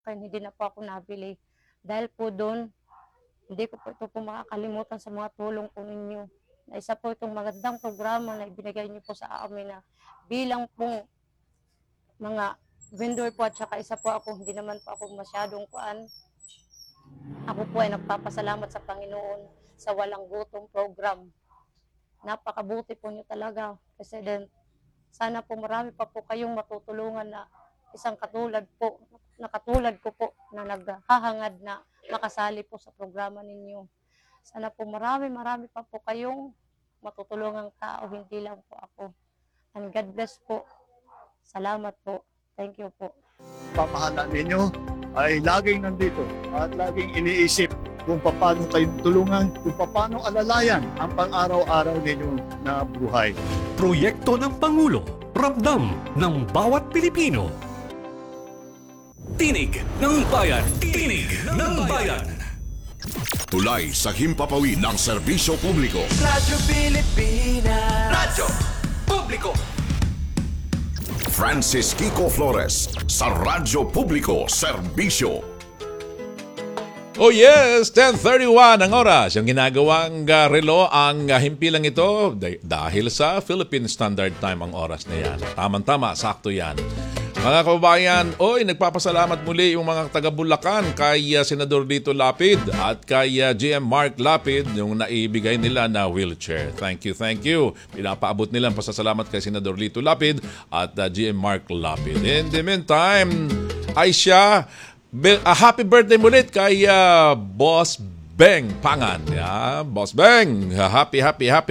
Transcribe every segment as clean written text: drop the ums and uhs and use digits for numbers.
kaya hindi na po ako nabili. Dahil po doon, hindi ko po ito po makakalimutan sa mga tulong po ninyo. Na isa po itong magandang programa na ibinigay niyo po sa amin na bilang po mga vendor po at saka isa po ako, hindi naman po ako masyadong kuan. Ako po ay nagpapasalamat sa Panginoon sa walang gutom program. Napakabuti po niyo talaga, President. Sana po marami pa po kayong matutulungan na isang katulad po, nakatulad ko po na naghahangad na makasali po sa programa ninyo. Sana po marami pa po kayong matutulungang tao, hindi lang po ako. And God bless po. Salamat po. Thank you po. Pamahalaan ninyo ay laging nandito at laging iniisip kung paano kayong tulungan, kung paano alalayan ang pang-araw-araw ninyo na buhay. Proyekto ng Pangulo, ramdam ng bawat Pilipino. Tinig ng Bayan, tinig ng bayan. Tulay sa himpapawid ng serbisyo publiko. Radyo Pilipinas. Radyo Publiko. Francis Kiko Flores sa Radyo Publiko Serbisyo. Oh yes, 10:31 ang oras. Yung ginagawang relo ang himpilang ito dahil sa Philippine Standard Time ang oras na yan. Tama-tama, sakto yan. Mga kababayan, nagpapasalamat muli yung mga taga-Bulacan kay Senador Lito Lapid at kay GM Mark Lapid yung naibigay nila na wheelchair. Thank you, thank you. Pinapaabot nila ang pasasalamat kay Senador Lito Lapid at GM Mark Lapid. In the meantime, Aisha, happy birthday mulit kay Boss Beng Pangan. Yeah, Boss Beng, happy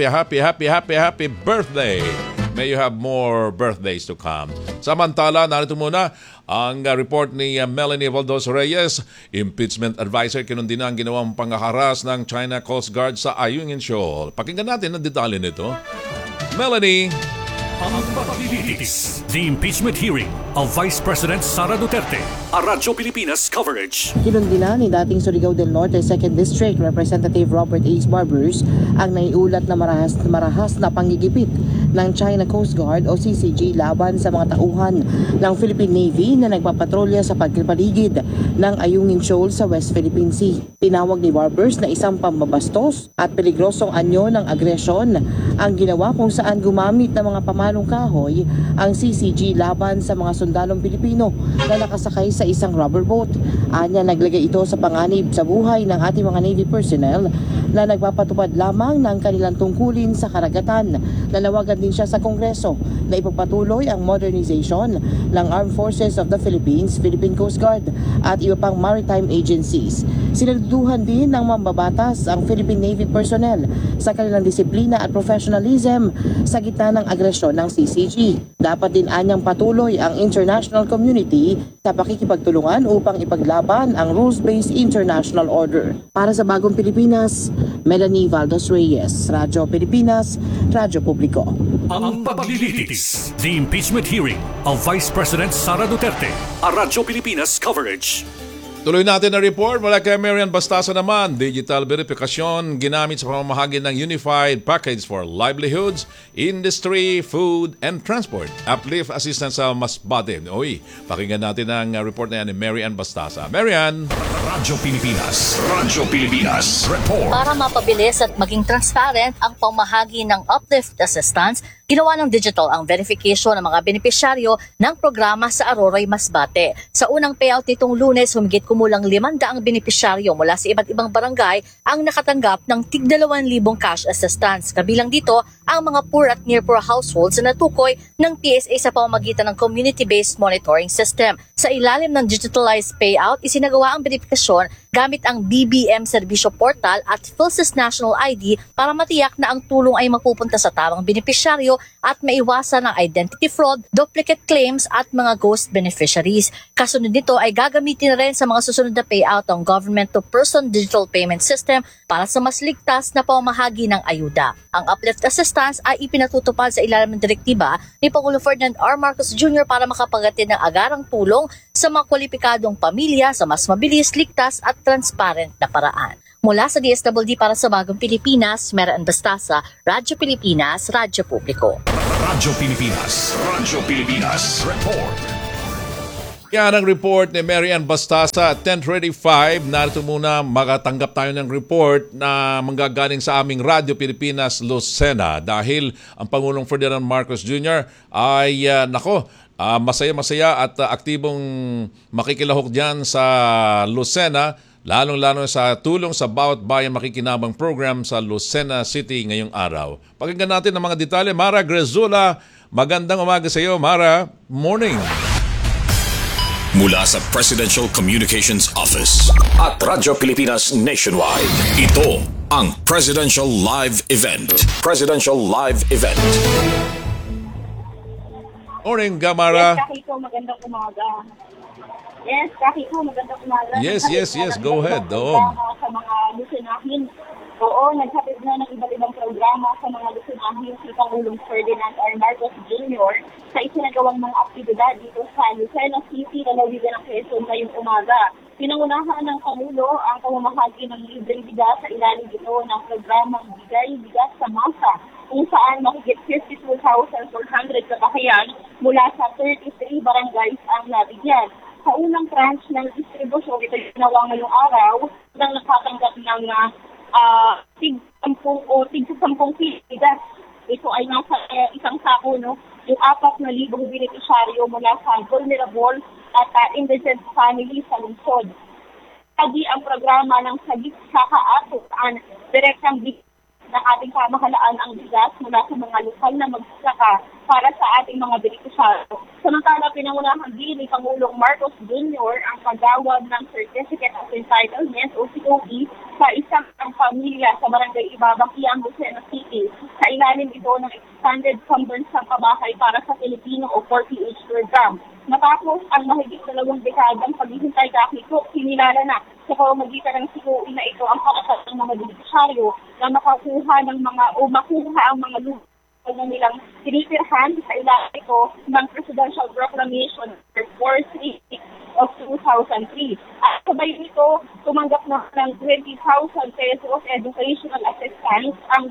birthday. May you have more birthdays to come. Samantala, narito muna ang report ni Melanie Valdos Reyes, impeachment advisor. Kinundina ang ginawang panghaharas ng China Coast Guard sa Ayungin Shoal. Pakinggan natin ang detalye nito. Melanie. Ang paglilitis. The impeachment hearing of Vice President Sara Duterte. A Radyo Pilipinas coverage. Kinundina ni dating Surigao del Norte 2nd District Representative Robert H. Barbers ang naiulat na marahas na panggigipit ng China Coast Guard o CCG laban sa mga tauhan ng Philippine Navy na nagpapatrolya sa pagpapaligid ng Ayungin Shoal sa West Philippine Sea. Tinawag ni Barbers na isang pambabastos at peligrosong anyo ng agresyon ang ginawa kung saan gumamit ng mga pamanong kahoy ang CCG laban sa mga sundalong Pilipino na nakasakay sa isang rubber boat. Anya, naglagay ito sa panganib sa buhay ng ating mga Navy personnel na nagpapatupad lamang ng kanilang tungkulin sa karagatan. Nanawagan din siya sa Kongreso na ipagpatuloy ang modernization ng Armed Forces of the Philippines, Philippine Coast Guard at iba pang maritime agencies. Sinaduduhan din ng mambabatas ang Philippine Navy personnel sa kanilang disiplina at professionalism sa gitna ng agresyon ng CCG. Dapat din anyang patuloy ang international community sa pakikipagtulungan upang ipaglaban ang rules-based international order. Para sa Bagong Pilipinas, Melanie Valdos Reyes, Radyo Pilipinas, Radyo Publiko. Ang paglilitis. The impeachment hearing of Vice President Sara Duterte. A Radyo Pilipinas coverage. Tuloy natin ang report mula kay Marian Bastasa naman. Digital verification ginamit sa pamamahagi ng Unified Package for Livelihoods, Industry, Food, and Transport. Uplift assistance sa Masbate. Pakinggan natin ang report na yan ni Marian Bastasa. Marian! Radyo Pilipinas. Radyo Pilipinas. Report. Para mapabilis at maging transparent ang pamahagi ng uplift assistance, ginawa ng digital ang verification ng mga benepisyaryo ng programa sa Aroroy, Masbate. Sa unang payout nitong Lunes, humigit kumulang 500 benepisyaryo mula sa iba't ibang barangay ang nakatanggap ng tig 2,000 cash assistance. Kabilang dito ang mga poor at near poor households na natukoy ng PSA sa pamamagitan ng community-based monitoring system. Sa ilalim ng digitalized payout, isinagawa ang verifikasyon gamit ang BBM Serbisyo Portal at PhilSys National ID para matiyak na ang tulong ay mapupunta sa tamang benepisyaryo at maiwasan ang identity fraud, duplicate claims at mga ghost beneficiaries. Kasunod nito ay gagamitin na rin sa mga susunod na payout ang government-to-person digital payment system para sa mas ligtas na pamamahagi ng ayuda. Ang uplift assistance ay ipinatutupad sa ilalim ng direktiba ni Pangulo Ferdinand R. Marcos Jr. para makapagatid ng agarang tulong sa mga kwalipikadong pamilya sa mas mabilis, ligtas at transparent na paraan. Mula sa DSWD para sa Bagong Pilipinas, Marian Bastasa, Radyo Pilipinas, Radyo Publiko. Radyo Pilipinas. Radyo Pilipinas. Report. Yan ang report ni Mary Ann Bastasa at 10:35. Narito muna, makatanggap tayo ng report na manggagaling sa aming Radyo Pilipinas Lucena dahil ang Pangulong Ferdinand Marcos Jr. ay masaya-masaya at aktibong makikilahok dyan sa Lucena, lalong-lalo sa tulong sa bawat bayan makikinabang program sa Lucena City ngayong araw. Pakinggan natin ang mga detalye. Mara Grezula, magandang umaga sa iyo, Mara. Morning. Mula sa Presidential Communications Office at Radyo Pilipinas Nationwide, ito ang Presidential Live Event. Presidential Live Event. Morning, Mara. Yes, Kakiko, magandang umaga. Yes, Kakiko, magandang umaga. Yes. Go ahead. Sa mga Lucenahin. Oo, naghatid na ng iba't ibang programa sa mga Lucenahin si Pangulong Ferdinand R. Marcos Jr. sa isinagawang mga aktibidad dito sa Lucena City, lalawigan ng Quezon ngayong umaga. Pinangunahan ng Pangulo ang pamamahagi ng libreng bigas sa ilalim dito ng programang Bigay Bigas sa Masa, kung saan mahigit 52,400 kabahayan mula sa 33 barangays ang nabigyan. Sa unang tranche ng distribusyon, ito ginawa ngayong araw, nang nakatanggap ng tig-10 bigas. Ito ay nasa isang sako, no? Yung 4,000 benepisyaryo mula sa vulnerable at indigent family sa lungsod. Lagi ang programa ng Sagip Saka Ato saan direktang bigas ng ating pamahalaan ang bigas mula sa mga lokal na magsasaka para sa ating mga benepisyaryo. Samantala, pinangunahan din ni Pangulong Marcos Jr. ang paggawad ng Certificate of Entitlement o COE sa isang pamilya sa Barangay Ibabang, Iyang, Lucena City. Sa ilalim ito ng Expanded Pambansang Pabahay para sa Pilipino o 4PH program. Matapos ang mahigit 2 dekadang paghihintay Kakiko, kinilala na sa pamamagitan ng COE na ito ang karapatan ng mga benepisyaryo na makuha ang mga lupa na nilang tinitirhan sa ilalim ito ng Presidential Proclamation No. 436 of 2003. At sabay nito, tumanggap na ng 20,000 pesos educational assistance ang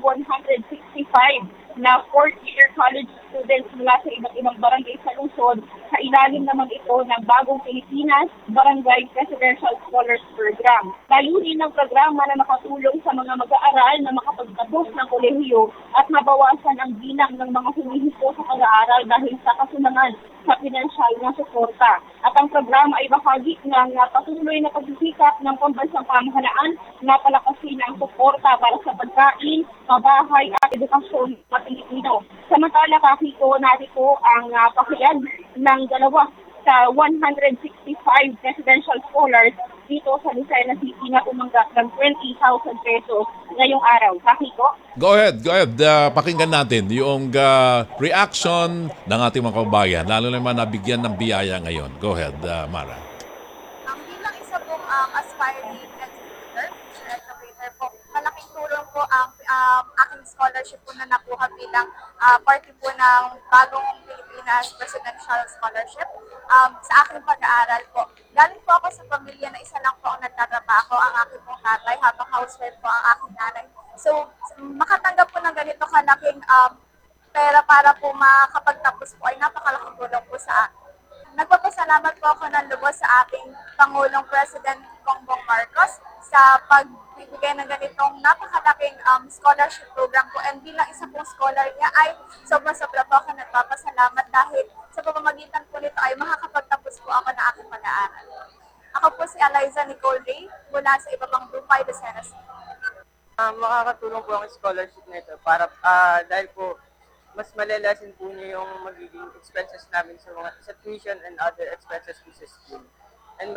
165 na 4th-year college students mula sa iba't ibang barangay sa lungsod. Sa ilalim naman ito ng Bagong Pilipinas Barangay Presidential Scholars Program. Layunin ng programa na makatulong sa mga mag-aaral na makapagtapos ng kolehiyo at mabawasan ang bilang ng mga humihinto sa pag-aaral dahil sa kasunangan sa pinansyal na suporta. At ang programa ay bahagi ng patuloy na pagsisikap ng pambansang pamahalaan na palakasin ang suporta para sa pagkain, pabahay at edukasyon ng Pilipino. Samantala, Kakiko, narito ang pakiyag ng dalawa sa 165 presidential scholars dito sa Lucena City na umanggap ng 20,000 pesos ngayong araw. Kakiko? Go ahead. Pakinggan natin yung reaction ng ating mga kababayan, lalo naman nabigyan ng biyaya ngayon. Go ahead, Mara. Bilang isa pong aspiring educator po, malaking tulong po ang aking scholarship po na nakuha bilang party po ng Bagong Pilipinas Presidential Scholarship sa aking pag-aaral po. Galing po ako sa pamilya na isa lang po ang nagtatrabaho, ang aking pong tatay, habang housewife po ang aking nanay. So, makatanggap po ng ganito kalaking pera para po makapagtapos po ay napakalaking tulong po sa akin. Nagpapasalamat po ako ng lubos sa ating Pangulong President Bongbong Marcos sa pagbibigay ng ganitong napakalaking scholarship program po. And bilang isa pong scholar niya ay sobra-sobra po ako nagpapasalamat dahil sa pamamagitan po nito ay makakapagtapos po ako ng aking pag-aaral. Ako po si Eliza Nicole Ray mula sa Ibabang Lupay, Lucena City. Makakatulong po ang scholarship nito para dahil po mas malalasin po niyo yung magiging expenses namin sa tuition and other expenses po sa school. And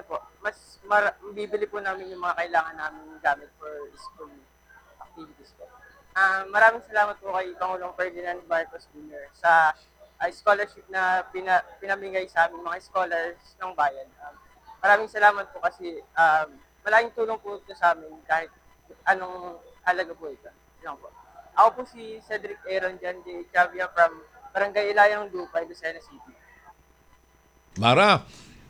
bibili po namin yung mga kailangan namin gamit for school activities po. Maraming salamat po kay Pangulong Ferdinand Marcos Jr. sa scholarship na pinamigay sa aming mga scholars ng bayan. Maraming salamat po kasi malaking tulong po ito sa amin kahit anong halaga po ito. Yan po. Ako po si Cedric Aaron Jan J. Chavia from Barangay Ilayang Lupay, Lucena City. Mara.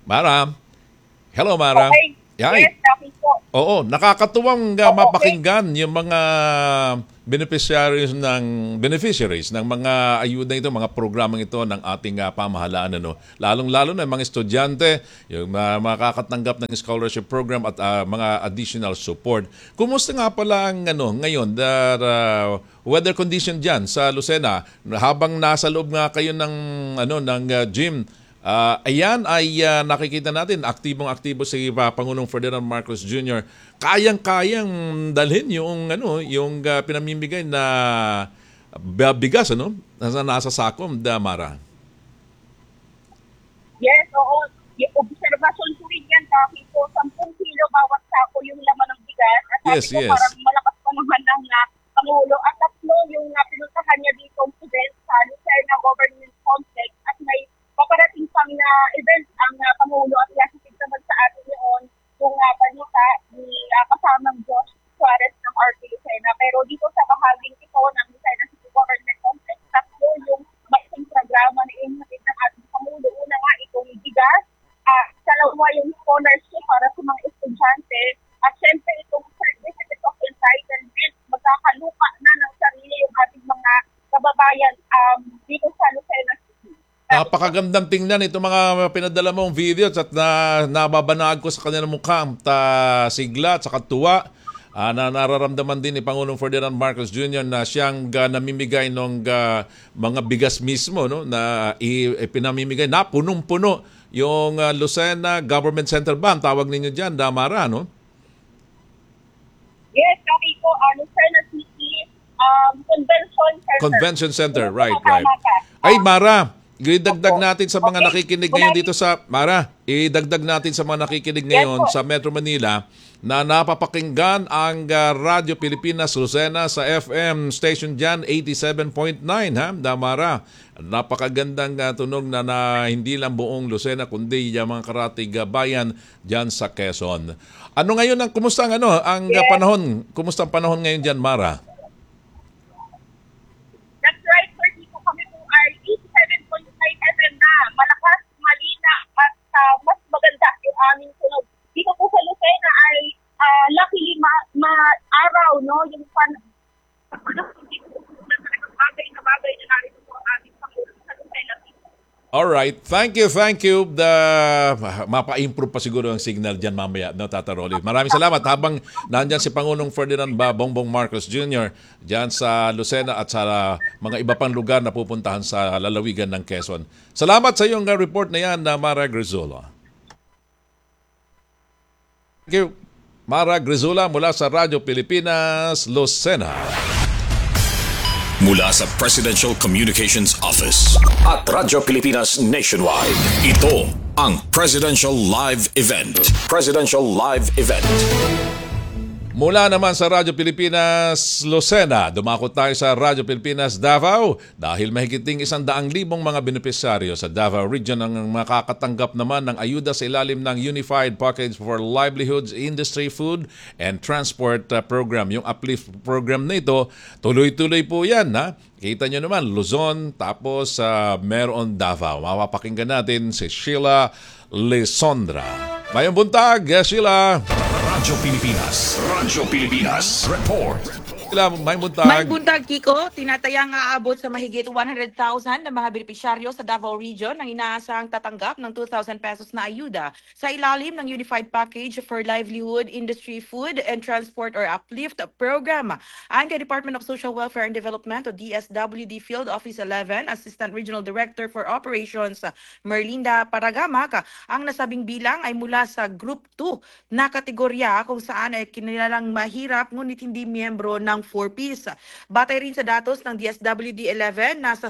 Hello, Mara. Okay. Yes, Kakiko. Oo, nakakatuwang mapakinggan yung mga beneficiaries ng mga ayuda ito, mga programang ito ng ating pamahalaan, ano. Lalong-lalo na mga estudyante, yung makakatanggap ng scholarship program at mga additional support. Kumusta nga pala ang ngayon, weather condition diyan sa Lucena habang nasa loob nga kayo ng gym? Ayan ay nakikita natin aktibong-aktibo si Pangulong Ferdinand Marcos Jr. Kayang-kayang dalhin yung pinamimigay na bigas nasa sakom, Mara. Yes, oo. Yung observation ko rin yan dahil po 10 kilo bawat sako yung laman ng bigas. At sabi ko parang malakas pa naman ang Pangulo. At tatlo yung pinuntahan niya dito student sa Lucena Government Complex at may paparating pang event ang Pangulo at yasipid naman sa atin noon yung balita ni kasamang Josh Suarez ng RT Lucena. Pero dito sa bahaging ito ng Lucena City Government Complex, tatlo yung malaking programa na inhatid ng ating Pangulo. Una nga itong bigas, dalawa yung scholarship para sa mga estudyante, at syempre itong certificate of entitlement, magkakalupa na ng sarili yung ating mga kababayan dito sa Lucena City. Napakagandang tingnan ito mga pinadala mong videos at nababanaan ko sa kanilang mukha sigla at saka tuwa na nararamdaman din ni Pangulong Ferdinand Marcos Jr. na siyang namimigay ng mga bigas mismo, no, na ipinamimigay na punong-puno yung Lucena Government Center ba ang tawag ninyo dyan, Damara, no? Yes, sabi ko, Lucena City Convention Center, right. Ay, Mara, idagdag natin sa mga nakikinig ngayon dito sa idagdag natin sa mga nakikinig ngayon sa Metro Manila na napapakinggan ang Radyo Pilipinas Lucena sa FM station dyan 87.9, ha, Damara. Napakagandang tunog na hindi lang buong Lucena kundi yung mga karatig bayan dyan sa Quezon. Ano ngayon kumusta ang panahon? Kumusta ang panahon ngayon dyan, Mara? That's right, sir. Dito kami po ay 87.5 FM na. Malakas, malina, at mas maganda yung aming tunog. Dito po sa Lucena ay luckily araw, no? Yung bagay na narito po ang aming Pangulo sa Lucena. Alright, thank you. Mapa-improve pa siguro ang signal dyan mamaya, no, Tata Rolly. Maraming salamat habang nandyan si Pangulong Ferdinand Bongbong Marcos Jr. dyan sa Lucena at sa mga iba pang lugar na pupuntahan sa lalawigan ng Quezon. Salamat sa iyong report na yan, Mara Grizola. Thank you, Mara Grizola mula sa Radyo Pilipinas, Lucena. Mula sa Presidential Communications Office at Radyo Pilipinas Nationwide, ito ang Presidential Live Event. Presidential Live Event. Mula naman sa Radyo Pilipinas Lucena, dumakot tayo sa Radyo Pilipinas Davao dahil mahigit 100,000 mga benepisyaryo sa Davao Region ang makakatanggap naman ng ayuda sa ilalim ng Unified Package for Livelihoods, Industry, Food and Transport Program. Yung uplift program na ito, tuloy-tuloy po yan, ha? Kita nyo naman, Luzon, tapos meron Davao. Mapapakinggan natin si Sheila Lesondra. Mayong buntag, Sheila! Radyo Pilipinas Report. May buntag. May buntag, Kiko. Tinatayang aabot sa mahigit 100,000 na mga benepisyaryo sa Davao Region ang inaasahang tatanggap ng 2,000 pesos na ayuda sa ilalim ng Unified Package for Livelihood, Industry, Food, and Transport or UPLIFT program. Ang Department of Social Welfare and Development o DSWD Field Office 11, Assistant Regional Director for Operations Merlinda Paragamak, ang nasabing bilang ay mula sa Group 2 na kategorya kung saan ay kinilalang mahirap ngunit hindi miyembro ng 4Ps. Batay rin sa datos ng DSWD-11, nasa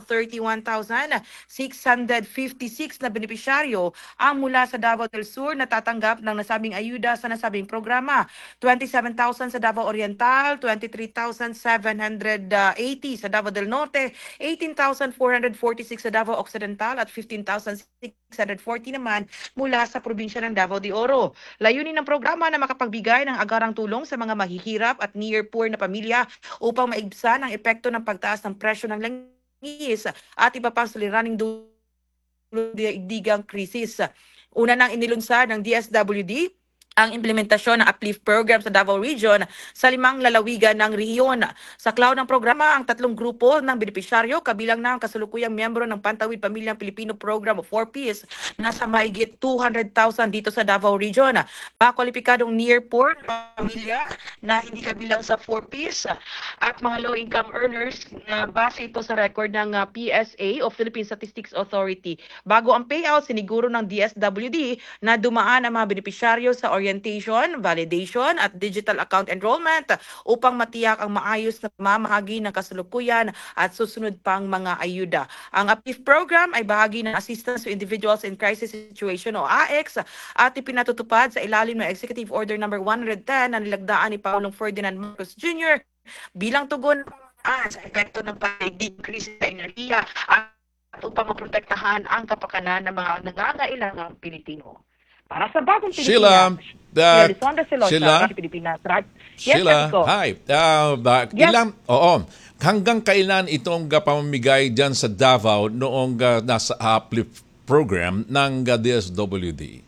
31,656 na benepisyaryo ang mula sa Davao del Sur na tatanggap ng nasabing ayuda sa nasabing programa. 27,000 sa Davao Oriental, 23,780 sa Davao del Norte, 18,446 sa Davao Occidental at 15,640 naman mula sa probinsya ng Davao de Oro. Layunin ng programa na makapagbigay ng agarang tulong sa mga mahihirap at near poor na pamilya upang maibsan ang epekto ng pagtaas ng presyo ng langis at iba pang suliraning digang krisis. Una nang inilunsad ng DSWD ang implementasyon ng Uplift Program sa Davao Region sa 5 lalawigan ng rehiyon. Sa cloud ng programa, ang 3 grupo ng benepisyaryo, kabilang na ang kasalukuyang miyembro ng Pantawid Pamilyang Pilipino Program of 4Ps, nasa mahigit 200,000 dito sa Davao Region. Mga kwalipikadong near poor pamilya na hindi kabilang sa 4Ps at mga low-income earners na base ito sa record ng PSA o Philippine Statistics Authority. Bago ang payout, siniguro ng DSWD na dumaan ang mga benepisyaryo sa orientation, validation at digital account enrollment upang matiyak ang maayos na pamamahagi ng kasalukuyan at susunod pang mga ayuda. Ang Uplift Program ay bahagi ng Assistance to Individuals in Crisis Situation o AX at ipinatutupad sa ilalim ng Executive Order No. 110 na nilagdaan ni Pangulong Ferdinand Marcos Jr. bilang tugon sa epekto ng pagdigdig krisis sa enerhiya at upang maprotektahan ang kapakanan ng mga nangangailangang Pilipino. Para sa bagong Sheila, Pilipinas, Lisandra Silosa, Sheila, Pilipinas. Yes, Sheila, Kiko. hi. Yes. Hanggang kailan itong pamamigay dyan sa Davao noong nasa Uplift program ng DSWD?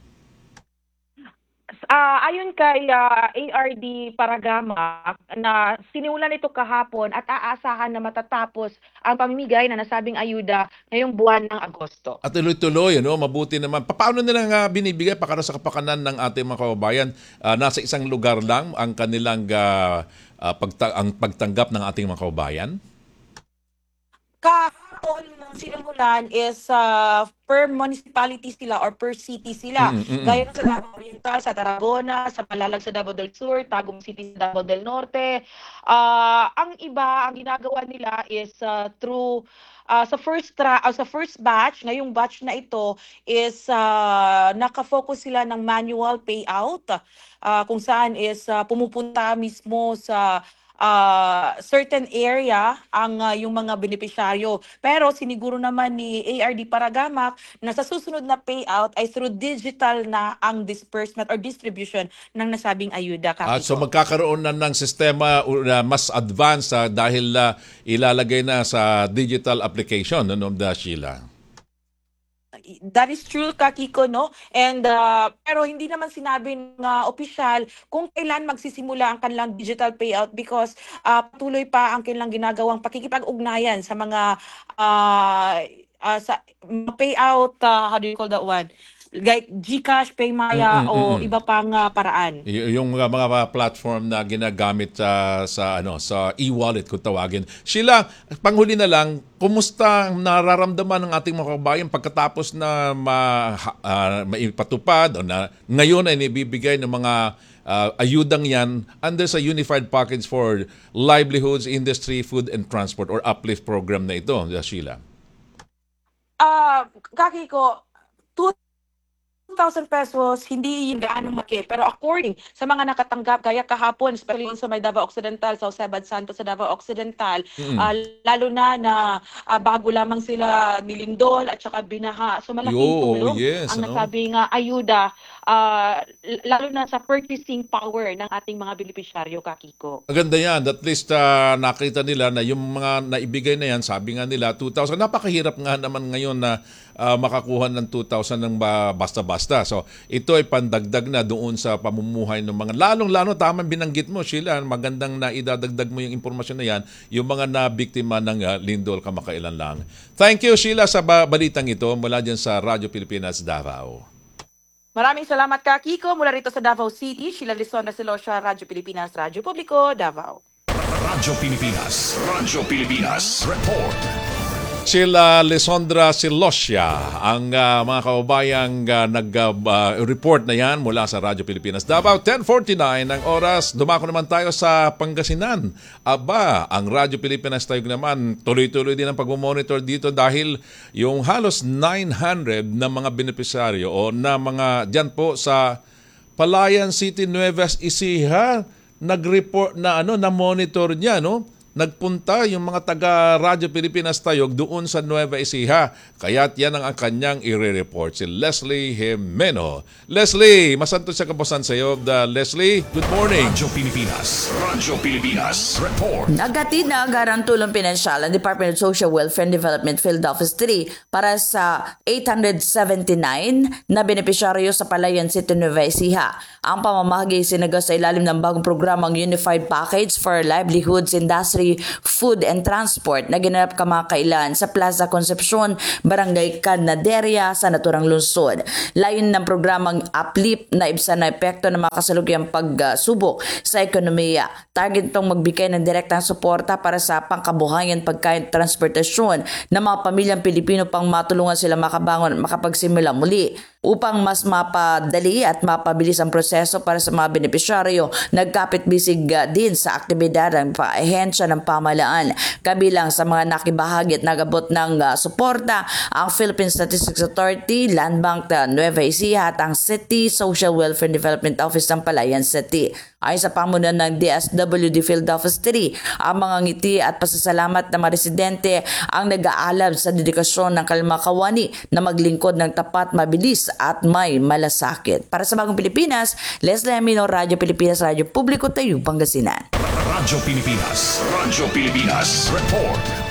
Ayon kay ARD Paragama na sinimulan ito kahapon at aasahan na matatapos ang pamimigay na nasabing ayuda ngayong buwan ng Agosto. At tuloy-tuloy, mabuti naman. Paano nila binibigay para sa kapakanan ng ating mga kababayan? Nasa isang lugar lang ang kanilang ang pagtanggap ng ating mga kababayan? Kahapon ng sinimulan is per municipality sila or per city sila. Gaya ng sa Davao Oriental, sa Tarragona, sa Malalag sa Davao del Sur, Tagum City sa Davao del Norte. Ang iba, ang ginagawa nila is through sa first batch, ngayong batch na ito is nakafocus sila ng manual payout kung saan is pumupunta mismo sa certain area ang yung mga benepisyaryo. Pero siniguro naman ni ARD Paragamak na sa susunod na payout ay through digital na ang disbursement or distribution ng nasabing ayuda. So magkakaroon na ng sistema mas advanced dahil ilalagay na sa digital application, Sheila? That is true, Kiko, no? And pero hindi naman sinabi ng opisyal kung kailan magsisimula ang kanilang digital payout because patuloy pa ang kanilang ginagawang pakikipag-ugnayan sa mga sa payout, how do you call that one? Like GCash, Paymaya o iba pang paraan. Yung mga platform na ginagamit sa e-wallet kung tawagin. Sheila, panghuli na lang, kumusta ang nararamdaman ng ating mga kababayan pagkatapos na maipatupad o na ngayon ay nibibigay ng mga ayudang yan under sa Unified Package for Livelihoods, Industry, Food and Transport or Uplift program na ito, Sheila? Kakiko, 2,000 pesos, hindi yung gaano maki. Pero according sa mga nakatanggap, gaya kahapon, especially sa may Davao Occidental, sa Jose Santos sa Davao Occidental, lalo na bago lamang sila nilindol at saka binaha. So malaking tulong ang nasabing ayuda, lalo na sa purchasing power ng ating mga benepisyaryo, Kakiko. Maganda yan. At least nakita nila na yung mga naibigay na yan, sabi nga nila, 2,000. Napakahirap nga naman ngayon na makakuha ng 2,000 ng basta-basta. So, ito ay pandagdag na doon sa pamumuhay ng mga, lalong-lalo, tamang binanggit mo, Sheila, magandang na idadagdag mo yung impormasyon na yan, yung mga nabiktima ng lindol kamakailan lang. Thank you, Sheila, sa balitang ito mula dyan sa Radyo Pilipinas, Davao. Maraming salamat, Kiko. Mula rito sa Davao City, Sheila Lisandra Silosa, Radyo Pilipinas, Radyo Publiko, Davao. Radyo Pilipinas, report. Sheila Lisandra Silosia, ang mga kababayang nag-report na yan mula sa Radyo Pilipinas Davao. 10:49 ang oras. Dumako naman tayo sa Pangasinan. Aba, ang Radyo Pilipinas tayo naman tuloy-tuloy din ang pag-monitor dito dahil yung halos 900 na mga benepisyaryo o na mga dyan po sa Palayan City, Nueva Ecija, nag-report na na monitor niya, no? nagpunta yung mga taga Radyo Pilipinas Tayog doon sa Nueva Ecija. Kaya't yan ang kanyang i-report, si Leslie Jimeno. Leslie, masanto siya kapusan sa iyo. Leslie, good morning. Radyo Pilipinas. Radyo Pilipinas. Report. Nagatid na agarang tulong pinansyal ang Department of Social Welfare and Development Field Office 3 para sa 879 na benepisyaryo sa Palayan City, Nueva Ecija. Ang pamamahagi sinaga sa ilalim ng bagong programang Unified Package for Livelihoods, Industry, Food and Transport na ginanap kamakailan sa Plaza Concepcion, Barangay Canaderia sa naturang lungsod. Layon ng programang uplift na ibsan na epekto ng mga kasalukuyang pagsubok sa ekonomiya. Target itong magbigay ng direktang suporta para sa pangkabuhayan, pagkain, transportasyon ng mga pamilyang Pilipino pang matulungan sila makabangon at makapagsimula muli. Upang mas mapadali at mapabilis ang proseso para sa mga benepisyaryo, nagkapit-bisig din sa aktibidad ng ahensya ng pamahalaan. Kabilang sa mga nakibahagi at nagabot ng suporta ang Philippine Statistics Authority, Land Bank Nueva Ecija at ang City Social Welfare and Development Office ng Palayan City. Ayon sa pamunuan ng DSWD Field Office 3, ang mga ngiti at pasasalamat ng mga residente ang nag-aalab sa dedikasyon ng kalmakawani na maglingkod ng tapat, mabilis at may malasakit. Para sa Bagong Pilipinas, Leslie Jimeno, Radyo Pilipinas, Radyo Publiko, Tayug, Pangasinan. Radyo Pilipinas. Radyo Pilipinas. Report.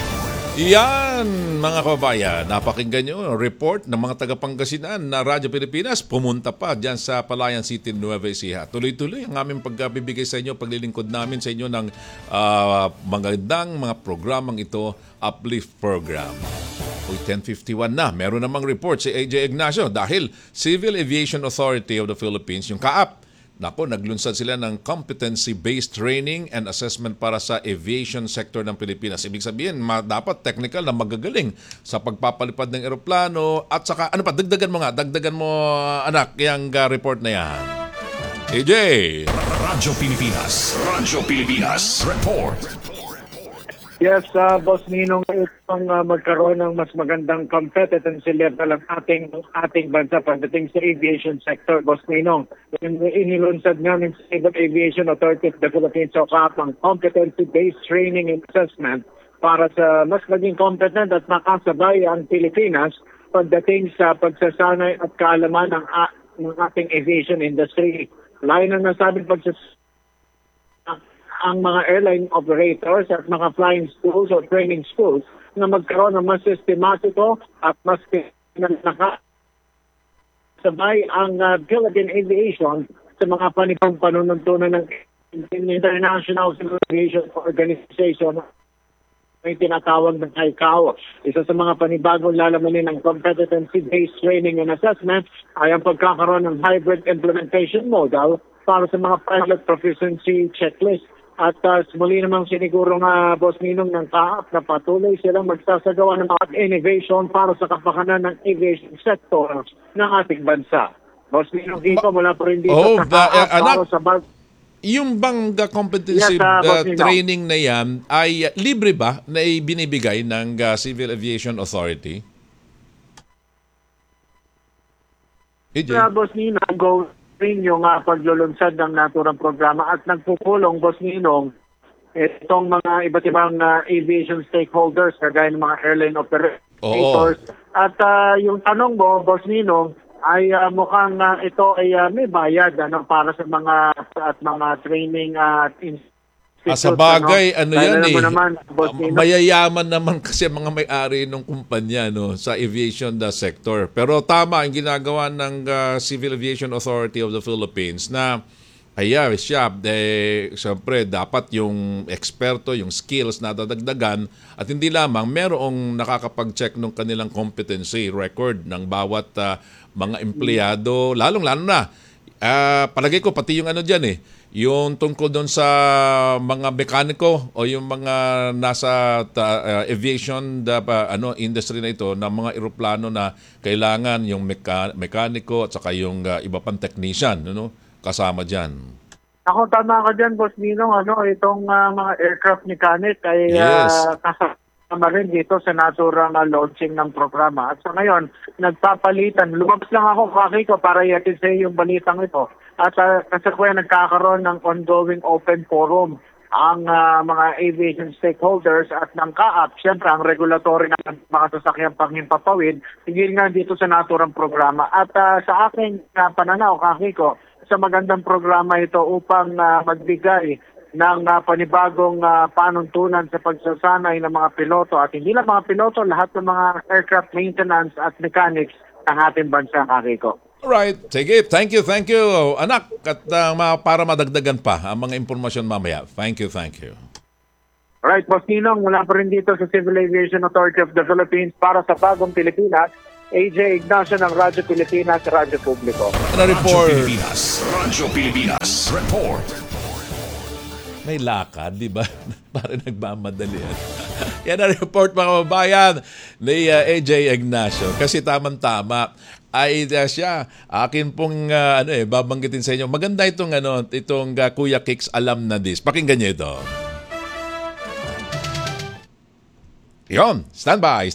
Yan, mga kababayan, napakinggan nyo ang report ng mga taga-Pangasinan na Radyo Pilipinas. Pumunta pa dyan sa Palayan City, Nueva Ecija. Tuloy-tuloy ang aming pagbibigay sa inyo, paglilingkod namin sa inyo ng magandang mga programang ito, Uplift Program. 10:51 na. Meron namang report si AJ Ignacio dahil Civil Aviation Authority of the Philippines, yung CAAP, naglunsad sila ng competency-based training and assessment para sa aviation sector ng Pilipinas. Ibig sabihin, dapat technical na magagaling sa pagpapalipad ng eroplano at saka, dagdagan mo anak, yung report na yan. AJ! Radyo Pilipinas. Radyo Pilipinas. Report. Yes, Boss Ninong, itong magkaroon ng mas magandang competency level ang ating bansa pagdating sa aviation sector, Boss Ninong. Inilunsad namin sa Civil Aviation Authority of the Philippines o CAAP ang competency-based training and assessment para sa mas maging competent at makasabay ang Pilipinas pagdating sa pagsasanay at kaalaman ng ating aviation industry. Layo na nasabi ang mga airline operators at mga flying schools o training schools na magkaroon ng mas sistematiko at mas sabay ang Philippine Aviation sa mga panuntunan ng International Civil Aviation Organization may tinatawag ng ICAO. Isa sa mga panibagong lalamanin ng competency-based training and assessment ay ang pagkakaroon ng hybrid implementation model para sa mga pilot proficiency checklist. At muli namang siniguro nga, Boss Ninong, ng CAAP na patuloy silang magsasagawa ng mga innovation para sa kapakanan ng aviation sector ng ating bansa. Boss Ninong, dito mula po rin dito sa CAAP para sa yung bang competency training na yan ay libre ba na ibinibigay ng Civil Aviation Authority? Boss Ninong, go rin yung paglulunsad ng naturang programa at nagpupulong, Boss Ninong, itong mga iba't ibang aviation stakeholders kagaya ng mga airline operators. At yung tanong mo, Boss Ninong, ay mukhang ito ay may bayad para sa mga training sa bagay, mayayaman naman kasi mga may-ari ng kumpanya sa aviation sector. Pero tama ang ginagawa ng Civil Aviation Authority of the Philippines na siyempre dapat yung eksperto, yung skills na dadagdagan at hindi lamang merong nakakapag-check ng kanilang competency record ng bawat mga empleyado, lalong-lalo na. Palagay ko pati yung yung tungkol doon sa mga mekaniko o yung mga nasa aviation industry na ito na mga eroplano na kailangan yung mekaniko at saka yung iba pang technician kasama dyan. Ako tama ka dyan, Boss Ninong, itong mga aircraft mechanic ay kasama rin dito sa naturang launching ng programa. At sa ngayon, nagpapalitan. Lumabas lang ako, Kaki ko, para i-attend sa yung balitang ito. At kasakuyan nagkakaroon ng ongoing open forum ang mga aviation stakeholders at ng CAAP. Siyempre, ang regulatory ng mga sasakyang panghimpapawid, tigil nga dito sa naturang programa. At sa aking pananaw, Kakiko, sa magandang programa ito upang magbigay ng panibagong panuntunan sa pagsasanay ng mga piloto at hindi lang mga piloto, lahat ng mga aircraft maintenance at mechanics ng ating bansa, Kakiko. Alright, sige. Thank you, anak. At para madagdagan pa ang mga impormasyon mamaya. Thank you. Alright, Boss Ninong, mula pa rin dito sa Civil Aviation Authority of the Philippines para sa Bagong Pilipinas, AJ Ignacio ng Radyo Pilipinas, Radyo Publiko. Radyo Pilipinas Report. May lakad, di ba? Parang nagmamadali. Yan ang report, mga kababayan, ni AJ Ignacio. Kasi tamang-tama ay siya. Akin pong babanggitin sa inyo. Maganda itong Kuya Kicks Alam na This. Pakinggan niyo ito. Yon, standby.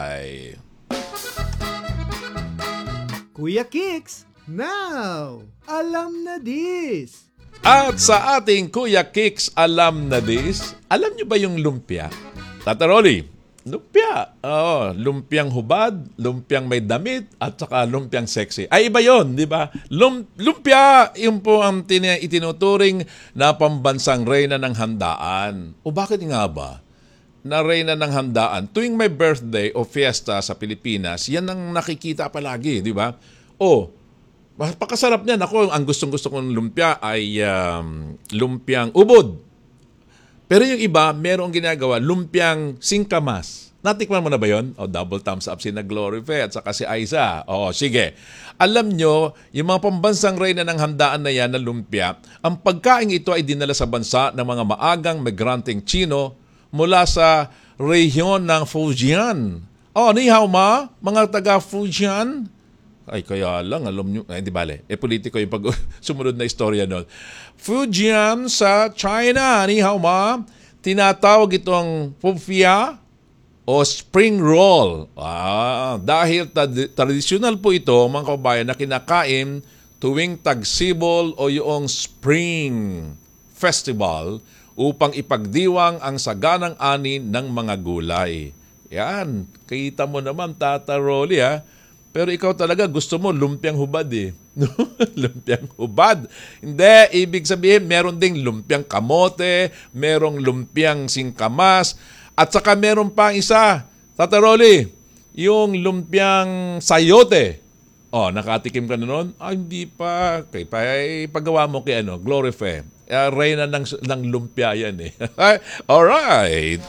Kuya Kicks, now, alam na this. At sa ating Kuya Kicks Alam na This, alam niyo ba yung lumpia? Tata Rolly, lumpia. Oo, lumpiang hubad, lumpiang may damit, at saka lumpiang sexy. Ay, iba yon, di ba? Lumpia, yun po ang itinuturing na pambansang reyna ng handaan. O bakit nga ba? Na reyna ng handaan. Tuwing may birthday o fiesta sa Pilipinas, yan ang nakikita palagi, di ba? O, pakasarap niyan. Ako, ang gustong-gusto kong lumpia ay lumpiang ubod. Pero yung iba, merong ginagawa, lumpiang singkamas. Natikman mo na ba yun? O, double thumbs up si Glorife at saka si Aiza. O, sige. Alam nyo, yung mga pambansang reyna ng handaan na yan na lumpia, ang pagkain ito ay dinala sa bansa ng mga maagang migranteng Chino mula sa rehiyon ng Fujian. O, ni hao ma, mga taga Fujian. Ay, kaya lang, alam nyo, ay, di bale, politiko yung sumunod na istorya nun. Fujian sa China, ni hao ma, tinatawag itong pufia o spring roll. Dahil tradisyonal po ito, mga kabayan, na kinakain tuwing tagsibol o yung spring festival upang ipagdiwang ang saganang ani ng mga gulay. Yan, kita mo naman, Tata Rolly, ha? Pero ikaw talaga gusto mo lumpiang hubad eh. Lumpiang hubad. Hindi, ibig sabihin meron ding lumpiang kamote, merong lumpiang singkamas, at saka meron pa isa, Tata Rolly, yung lumpiang sayote. Oh, nakatikim ka na nun? Hindi pa. Paggawa mo kay Glorife. Reyna ng lumpia yan eh. Alright.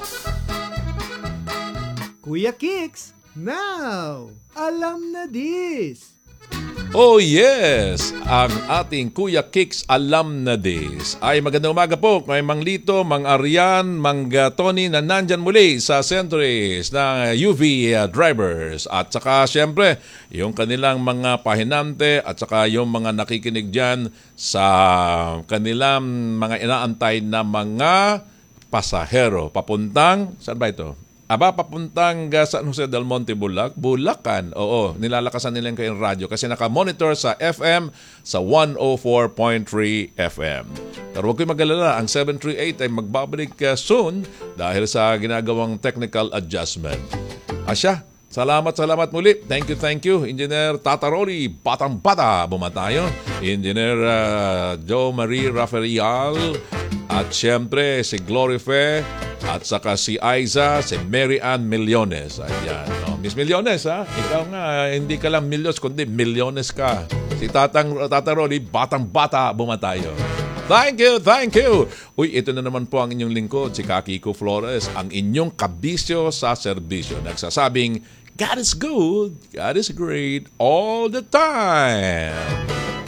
Kuya Kicks, now, alam na this. Oh yes, ang ating Kuya Kicks Alam na This. Ay magandang umaga po kay Mang Lito, Mang Arian, Mang Tony na nandyan muli sa Centuries ng UV drivers. At saka siyempre, yung kanilang mga pahinante at saka yung mga nakikinig dyan sa kanilang mga inaantay na mga pasahero. Papuntang, saan ba ito? Papuntang San Jose del Monte, Bulacan. Oo, nilalakasan nila yung radyo kasi naka-monitor sa FM sa 104.3 FM. Pero huwag kayo mag-alala, ang 738 ay magbabalik soon dahil sa ginagawang technical adjustment. Asya, salamat muli. Thank you. Engineer Tata Rolly, batang-bata, bumatayo. Engineer Joe Marie Rafael. At siyempre, si Glorife, at saka si Aiza, si Mary Ann Millones. Ayan. Oh, Miss Millones, ha? Ikaw nga, hindi ka lang Millones, kundi Millones ka. Si Tata Rolly, batang-bata, bumatayo. Thank you. Uy, ito na naman po ang inyong lingkod, si Kiko Flores, ang inyong kabisyo sa serbisyo. Nagsasabing, God is good, God is great, all the time.